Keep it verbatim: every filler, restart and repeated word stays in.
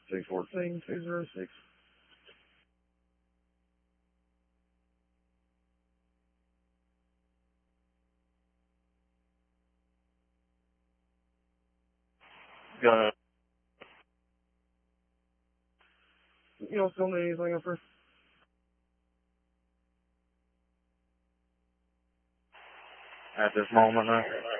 two fourteen, two zero six. Got it. You don't still need anything up there? At this moment, no.